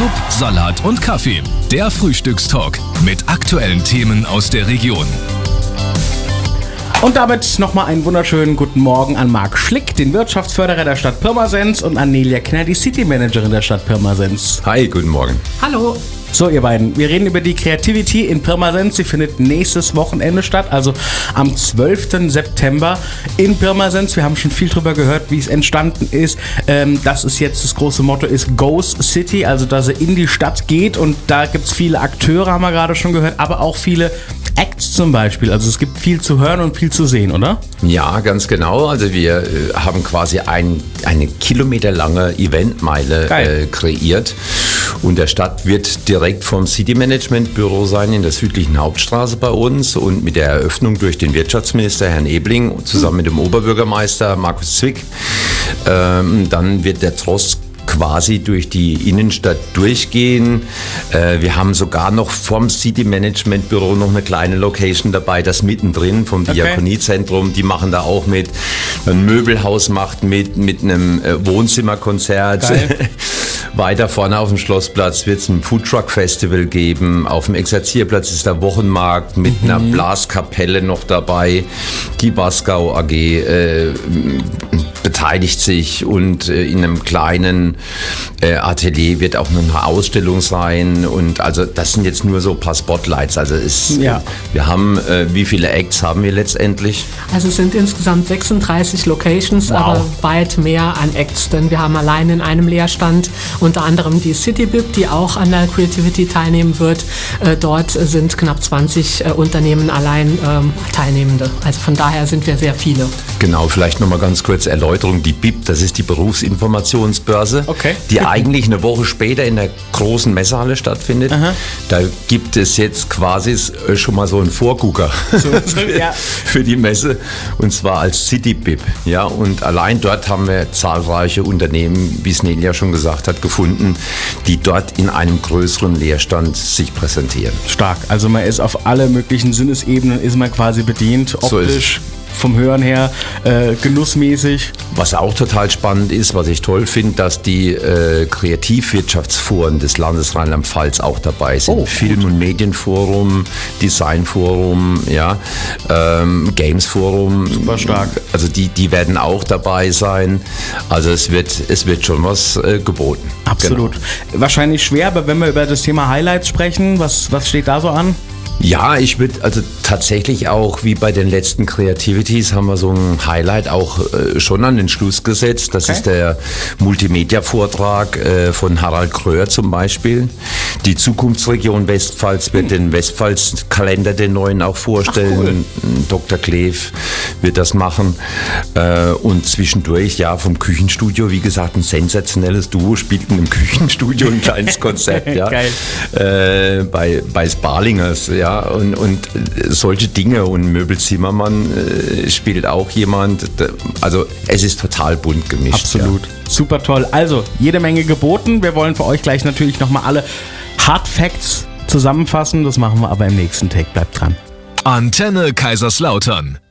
Sub, Salat und Kaffee. Der Frühstückstalk mit aktuellen Themen aus der Region. Und damit nochmal einen wunderschönen guten Morgen an Marc Schlick, den Wirtschaftsförderer der Stadt Pirmasens, und an Nelia Kner, die City-Managerin der Stadt Pirmasens. Hi, guten Morgen. Hallo. So, ihr beiden, wir reden über die Creativity in Pirmasens. Sie findet nächstes Wochenende statt, also am 12. September in Pirmasens. Wir haben schon viel drüber gehört, wie es entstanden ist. Dass es jetzt das große Motto ist Goes City, also dass sie in die Stadt geht. Und da gibt es viele Akteure, haben wir gerade schon gehört, aber auch viele Acts zum Beispiel. Also es gibt viel zu hören und viel zu sehen, oder? Ja, ganz genau. Also wir haben quasi eine kilometerlange Eventmeile kreiert. Und der Stadt wird direkt vom City Management Büro sein in der südlichen Hauptstraße bei uns. Und mit der Eröffnung durch den Wirtschaftsminister Herrn Ebling zusammen mit dem Oberbürgermeister Markus Zwick, dann wird der Tross quasi durch die Innenstadt durchgehen. Wir haben sogar noch vom City Management Büro noch eine kleine Location dabei, das mittendrin vom Diakoniezentrum. Die machen da auch mit. Ein Möbelhaus macht mit einem Wohnzimmerkonzert. Geil. Weiter vorne auf dem Schlossplatz wird es ein Foodtruck-Festival geben. Auf dem Exerzierplatz ist der Wochenmarkt mit einer Blaskapelle noch dabei. Die Baskau AG beteiligt sich, und in einem kleinen Atelier wird auch noch eine Ausstellung sein. Und also das sind jetzt nur so ein paar Spotlights. Also wir haben, wie viele Acts haben wir letztendlich? Also es sind insgesamt 36 Locations, aber weit mehr an Acts, denn wir haben allein in einem Leerstand unter anderem die City Bib, die auch an der Creativity teilnehmen wird. Dort sind knapp 20 Unternehmen allein Teilnehmende. Also von daher sind wir sehr viele. Genau, vielleicht nochmal ganz kurz Erläuterung. Die BIP, das ist die Berufsinformationsbörse, die eigentlich eine Woche später in der großen Messehalle stattfindet. Aha. Da gibt es jetzt quasi schon mal so einen Vorgucker für die Messe, und zwar als City BIP. Ja, und allein dort haben wir zahlreiche Unternehmen, wie es Nelia schon gesagt hat, gefunden, die dort in einem größeren Leerstand sich präsentieren. Stark, also man ist auf alle möglichen Sinnesebenen ist man quasi bedient, optisch. So vom Hören her, genussmäßig. Was auch total spannend ist, was ich toll finde, dass die Kreativwirtschaftsforen des Landes Rheinland-Pfalz auch dabei sind. Film- und Medienforum, Designforum, Gamesforum. Super stark. Also die werden auch dabei sein. Also es wird schon was geboten. Absolut. Genau. Wahrscheinlich schwer, aber wenn wir über das Thema Highlights sprechen, was steht da so an? Ja, ich würde also tatsächlich auch, wie bei den letzten Creativities, haben wir so ein Highlight auch schon an den Schluss gesetzt. Das ist der Multimedia-Vortrag von Harald Kröhr zum Beispiel. Die Zukunftsregion Westpfalz wird den Westpfalz-Kalender, den neuen, auch vorstellen. Ach, cool. Dr. Kleef wird das machen. Und zwischendurch, vom Küchenstudio, wie gesagt, ein sensationelles Duo, spielt in einem Küchenstudio ein kleines Konzert. Geil. Bei Sparlingers, und solche Dinge, und Möbelzimmermann spielt auch jemand. Also es ist total bunt gemischt. Absolut. Ja. Super toll. Also jede Menge geboten. Wir wollen für euch gleich natürlich nochmal alle Hard Facts zusammenfassen. Das machen wir aber im nächsten Take. Bleibt dran. Antenne Kaiserslautern.